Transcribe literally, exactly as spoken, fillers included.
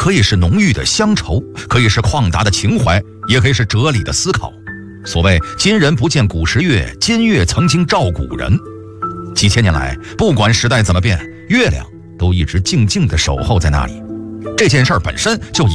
可以是浓郁的乡愁，可以是旷达的情怀，也可以是哲理的思考。所谓今人不见古时月，今月曾经照古人。几千年来，不管时代怎么变，月亮都一直静静地守候在那里。这件事儿本身就